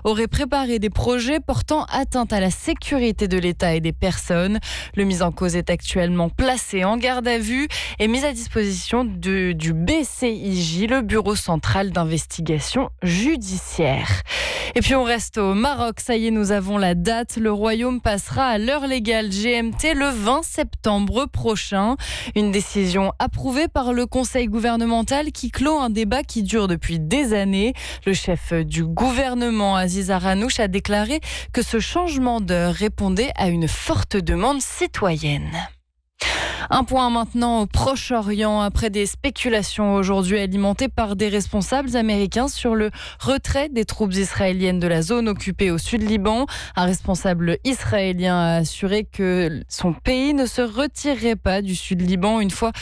aurait préparé des projets portant atteinte à la sécurité de l'État et des personnes. Le mis en cause est actuellement placé en garde à vue et mis à disposition du BCIJ, le Bureau central d'investigation judiciaire. Et puis on reste au Maroc, ça y est, nous avons la date. Le royaume passera à l'heure légale GMT le 20 septembre prochain. Une décision approuvée par le Conseil gouvernemental qui clôt un débat qui dure depuis des années. Le chef du gouvernement, Aziz Aranouch, a déclaré que ce changement d'heure répondait à une forte demande citoyenne. Un point maintenant au Proche-Orient, après des spéculations aujourd'hui alimentées par des responsables américains sur le retrait des troupes israéliennes de la zone occupée au sud-Liban. Un responsable israélien a assuré que son pays ne se retirerait pas du sud-Liban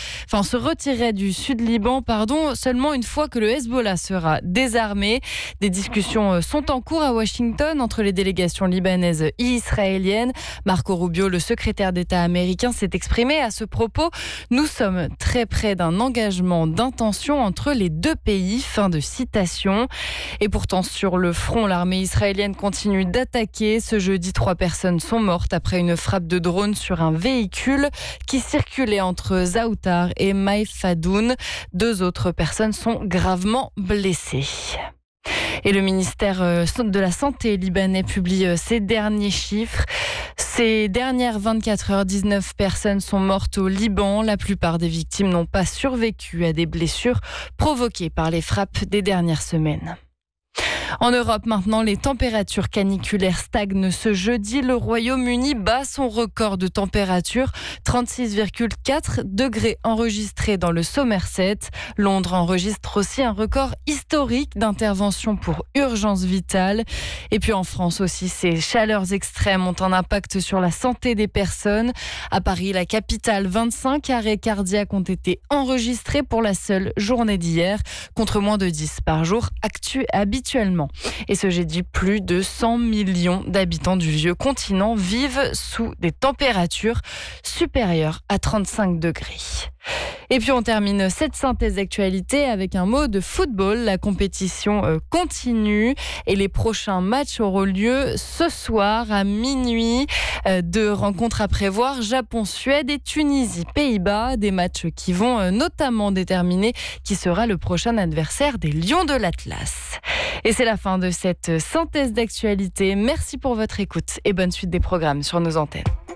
seulement une fois que le Hezbollah sera désarmé. Des discussions sont en cours à Washington entre les délégations libanaises et israéliennes. Marco Rubio, le secrétaire d'État américain, s'est exprimé à ce propos. Nous sommes très près d'un engagement d'intention entre les deux pays. Fin de citation. Et pourtant, sur le front, l'armée israélienne continue d'attaquer. Ce jeudi, 3 personnes sont mortes après une frappe de drone sur un véhicule qui circulait entre Zaoutar et Maïfadoun. 2 autres personnes sont gravement blessées. Et le ministère de la Santé libanais publie ses derniers chiffres. Ces dernières 24 heures, 19 personnes sont mortes au Liban. La plupart des victimes n'ont pas survécu à des blessures provoquées par les frappes des dernières semaines. En Europe, maintenant, les températures caniculaires stagnent ce jeudi. Le Royaume-Uni bat son record de température, 36,4 degrés enregistrés dans le Somerset. Londres enregistre aussi un record historique d'intervention pour urgence vitale. Et puis en France aussi, ces chaleurs extrêmes ont un impact sur la santé des personnes. À Paris, la capitale, 25 arrêts cardiaques ont été enregistrés pour la seule journée d'hier, contre moins de 10 par jour habituellement. Et ce jeudi, plus de 100 millions d'habitants du vieux continent vivent sous des températures supérieures à 35 degrés. Et puis on termine cette synthèse d'actualité avec un mot de football. La compétition continue et les prochains matchs auront lieu ce soir à minuit. 2 rencontres à prévoir, Japon-Suède et Tunisie-Pays-Bas. Des matchs qui vont notamment déterminer qui sera le prochain adversaire des Lions de l'Atlas. Et c'est la fin de cette synthèse d'actualité. Merci pour votre écoute et bonne suite des programmes sur nos antennes.